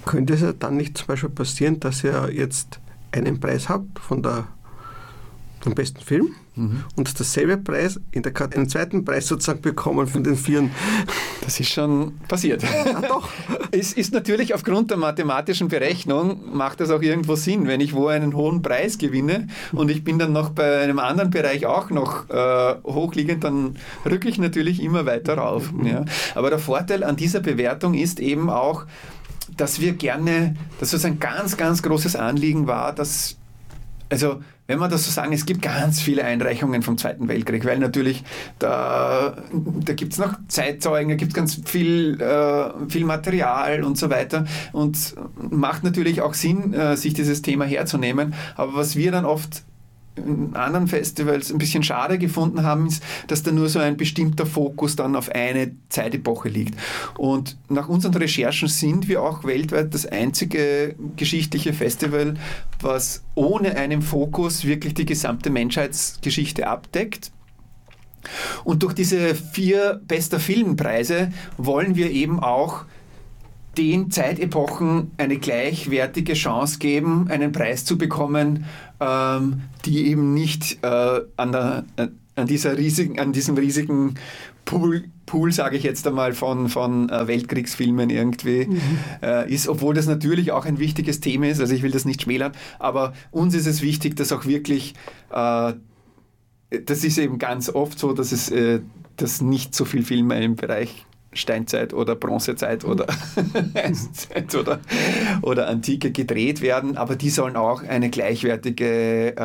Könnte es ja dann nicht zum Beispiel passieren, dass ihr jetzt einen Preis habt vom besten Film und dasselbe Preis einen zweiten Preis sozusagen bekommen von den Vieren? Das ist schon passiert. Ja, doch. Es ist natürlich aufgrund der mathematischen Berechnung, macht das auch irgendwo Sinn, wenn ich wo einen hohen Preis gewinne und ich bin dann noch bei einem anderen Bereich auch noch hochliegend, dann rücke ich natürlich immer weiter rauf. Ja. Aber der Vorteil an dieser Bewertung ist eben auch, dass wir gerne, dass es ein ganz, ganz großes Anliegen war, dass, also wenn man das so sagen, es gibt ganz viele Einreichungen vom Zweiten Weltkrieg, weil natürlich da gibt es noch Zeitzeugen, da gibt es ganz viel Material und so weiter und macht natürlich auch Sinn, sich dieses Thema herzunehmen. Aber was wir dann oft in anderen Festivals ein bisschen schade gefunden haben, ist, dass da nur so ein bestimmter Fokus dann auf eine Zeitepoche liegt. Und nach unseren Recherchen sind wir auch weltweit das einzige geschichtliche Festival, was ohne einen Fokus wirklich die gesamte Menschheitsgeschichte abdeckt. Und durch diese 4 bester Filmpreise wollen wir eben auch den Zeitepochen eine gleichwertige Chance geben, einen Preis zu bekommen, die eben nicht an diesem riesigen Pool, sage ich jetzt einmal, von Weltkriegsfilmen irgendwie ist, obwohl das natürlich auch ein wichtiges Thema ist, also ich will das nicht schmälern, aber uns ist es wichtig, dass auch wirklich, das ist eben ganz oft so, dass nicht so viel Filme im Bereich Steinzeit oder Bronzezeit oder Eiszeit oder Antike gedreht werden, aber die sollen auch eine gleichwertige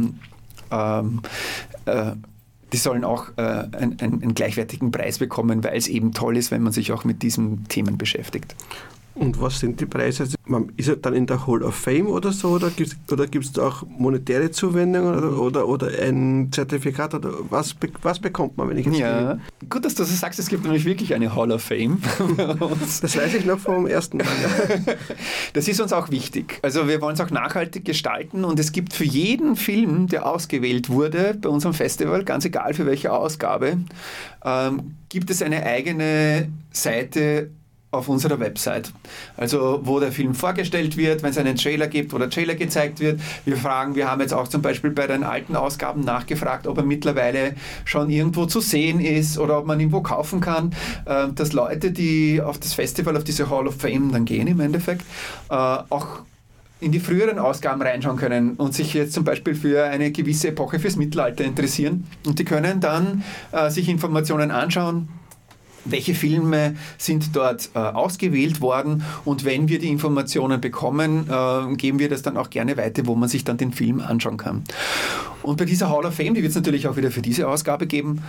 die sollen auch einen gleichwertigen Preis bekommen, weil es eben toll ist, wenn man sich auch mit diesen Themen beschäftigt. Und was sind die Preise? Ist er dann in der Hall of Fame oder so? Oder gibt es da auch monetäre Zuwendungen oder ein Zertifikat? Oder was bekommt man, wenn ich jetzt... Ja, gut, dass du das sagst. Es gibt nämlich wirklich eine Hall of Fame. Das weiß ich noch vom ersten Mal. Ja. Das ist uns auch wichtig. Also wir wollen es auch nachhaltig gestalten und es gibt für jeden Film, der ausgewählt wurde bei unserem Festival, ganz egal für welche Ausgabe, gibt es eine eigene Seite auf unserer Website. Also wo der Film vorgestellt wird, wenn es einen Trailer gibt, wo der Trailer gezeigt wird. Wir haben jetzt auch zum Beispiel bei den alten Ausgaben nachgefragt, ob er mittlerweile schon irgendwo zu sehen ist oder ob man ihn wo kaufen kann, dass Leute, die auf das Festival, auf diese Hall of Fame dann gehen im Endeffekt, auch in die früheren Ausgaben reinschauen können und sich jetzt zum Beispiel für eine gewisse Epoche fürs Mittelalter interessieren. Und die können dann sich Informationen anschauen, welche Filme sind dort ausgewählt worden und wenn wir die Informationen bekommen, geben wir das dann auch gerne weiter, wo man sich dann den Film anschauen kann. Und bei dieser Hall of Fame, die wird es natürlich auch wieder für diese Ausgabe geben,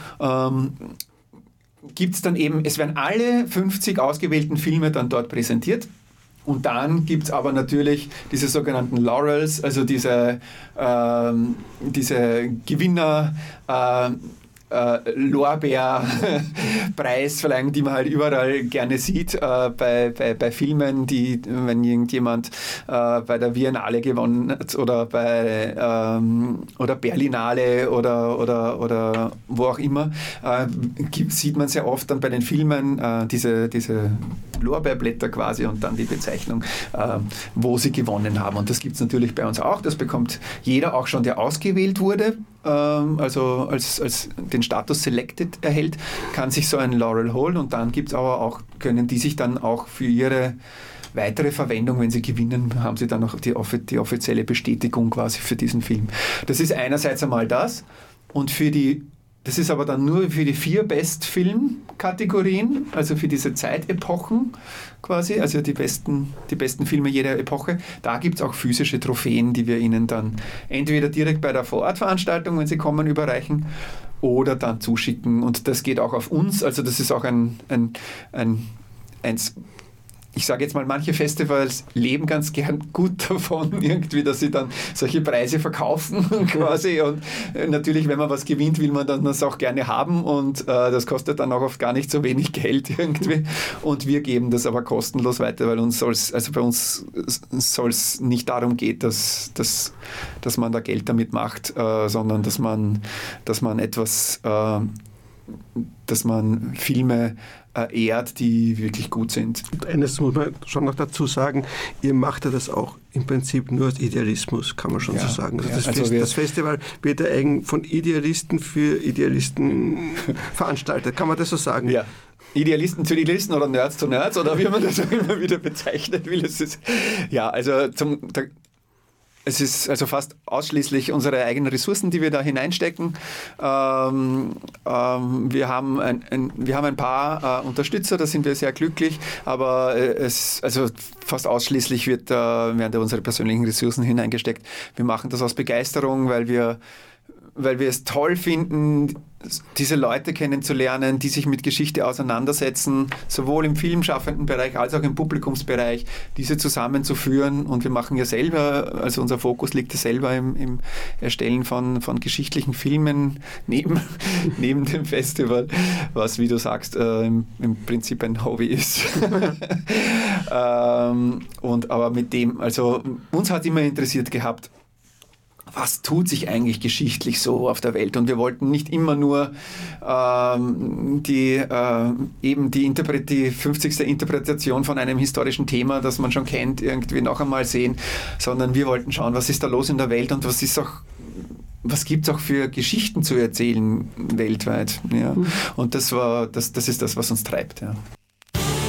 gibt es dann eben, es werden alle 50 ausgewählten Filme dann dort präsentiert. Und dann gibt es aber natürlich diese sogenannten Laurels, also diese Gewinner, Lorbeerpreisverleihung, die man halt überall gerne sieht, bei Filmen, die, wenn irgendjemand bei der Biennale gewonnen hat oder oder Berlinale oder wo auch immer, sieht man sehr oft dann bei den Filmen diese Lorbeerblätter quasi und dann die Bezeichnung, wo sie gewonnen haben. Und das gibt es natürlich bei uns auch. Das bekommt jeder auch schon, der ausgewählt wurde, also als den Status Selected erhält, kann sich so einen Laurel holen und dann gibt's aber auch, können die sich dann auch für ihre weitere Verwendung, wenn sie gewinnen, haben sie dann auch die offizielle Bestätigung quasi für diesen Film. Das ist einerseits einmal das und das ist aber dann nur für die 4 Best-Film-Kategorien, also für diese Zeitepochen quasi, also die besten Filme jeder Epoche. Da gibt es auch physische Trophäen, die wir ihnen dann entweder direkt bei der Vorortveranstaltung, wenn sie kommen, überreichen oder dann zuschicken. Und das geht auch auf uns, also das ist auch ich sage jetzt mal, manche Festivals leben ganz gern gut davon, irgendwie, dass sie dann solche Preise verkaufen quasi. Und natürlich, wenn man was gewinnt, will man dann das auch gerne haben und das kostet dann auch oft gar nicht so wenig Geld irgendwie. Und wir geben das aber kostenlos weiter, weil bei uns soll es nicht darum gehen, dass man da Geld damit macht, sondern dass man etwas dass man Filme ehrt, die wirklich gut sind. Und eines muss man schon noch dazu sagen, ihr macht ja das auch im Prinzip nur aus Idealismus, kann man schon so sagen. Also das Festival wird ja eigentlich von Idealisten für Idealisten veranstaltet, kann man das so sagen? Ja. Idealisten zu Idealisten oder Nerds zu Nerds oder wie man das auch immer wieder bezeichnet will. Es ist also fast ausschließlich unsere eigenen Ressourcen, die wir da hineinstecken. Wir haben ein paar Unterstützer, da sind wir sehr glücklich, aber fast ausschließlich werden da unsere persönlichen Ressourcen hineingesteckt. Wir machen das aus Begeisterung, weil wir es toll finden, diese Leute kennenzulernen, die sich mit Geschichte auseinandersetzen, sowohl im filmschaffenden Bereich als auch im Publikumsbereich, diese zusammenzuführen. Und wir machen ja selber, also unser Fokus liegt ja selber im Erstellen von geschichtlichen Filmen neben dem Festival, was, wie du sagst, im Prinzip ein Hobby ist. Aber mit dem, also uns hat immer interessiert gehabt, was tut sich eigentlich geschichtlich so auf der Welt? Und wir wollten nicht immer nur die 50. Interpretation von einem historischen Thema, das man schon kennt, irgendwie noch einmal sehen, sondern wir wollten schauen, was ist da los in der Welt und was gibt es auch für Geschichten zu erzählen weltweit. Ja. Und das ist das, was uns treibt. Ja.